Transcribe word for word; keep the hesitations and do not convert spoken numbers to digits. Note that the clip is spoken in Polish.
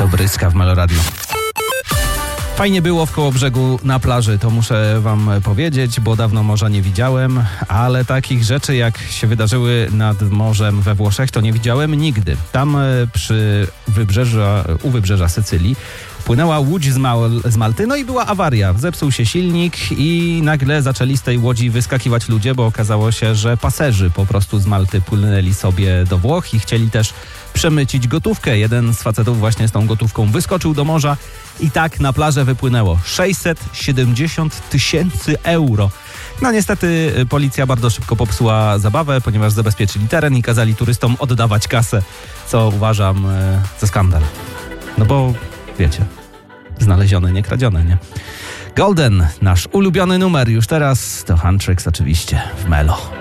Dobryska w Meloradiu. Fajnie było w Kołobrzegu na plaży, to muszę wam powiedzieć, bo dawno morza nie widziałem, ale takich rzeczy jak się wydarzyły nad morzem we Włoszech to nie widziałem nigdy. Tam przy wybrzeża, u wybrzeża Sycylii płynęła łódź z, Mal- z Malty, no i była awaria. Zepsuł się silnik i nagle zaczęli z tej łodzi wyskakiwać ludzie, bo okazało się, że paserzy po prostu z Malty płynęli sobie do Włoch i chcieli też przemycić gotówkę. Jeden z facetów właśnie z tą gotówką wyskoczył do morza i tak na plażę wypłynęło sześćset siedemdziesiąt tysięcy euro. No niestety policja bardzo szybko popsuła zabawę, ponieważ zabezpieczyli teren i kazali turystom oddawać kasę, co uważam e, za skandal. No bo wiecie, znalezione, nie kradzione, nie? Golden, nasz ulubiony numer, już teraz to Huntrix oczywiście w Melo.